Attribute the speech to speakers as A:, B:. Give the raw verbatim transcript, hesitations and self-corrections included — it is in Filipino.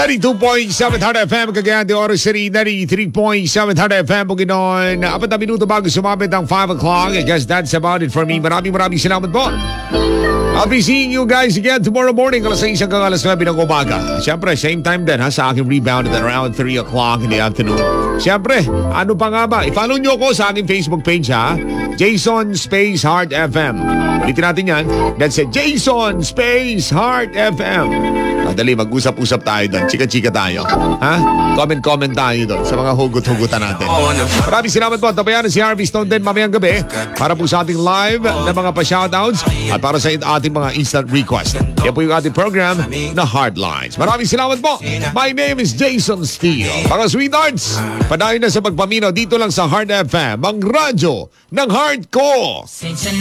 A: ninety-two point seven Hard F M, Cagayan de Oro City, ninety-three point seven Hard F M, Bukidnon. Apat na minuto bago sumabit ang five o'clock. I guess that's about it for me. Maraming maraming salamat po. I'll be seeing you guys again tomorrow morning, alas sais hanggang alas nuwebe ng umaga. Siyempre, same time din ha, sa aking rebound at around three o'clock in the afternoon. Siyempre, ano pa nga ba? I-follow nyo ako sa aking Facebook page ha, Jason Space Heart F M. Ulitin natin yan. That's it, Jason Space Heart F M. Madali, mag-usap-usap tayo doon. Chika-chika tayo. Ha? Comment-comment tayo doon sa mga hugot-hugutan natin. Maraming salamat po. Tabayan si Harvey Stone din mamayang gabi para po sa ating live na mga pa-shoutouts at para sa ating mga instant request. Yan po yung ating program na Hardlines. Maraming salamat po. My name is Jason Steele. Mga sweethearts, padayon na sa pagpaminaw dito lang sa Hard F M, ang radyo ng heart ko.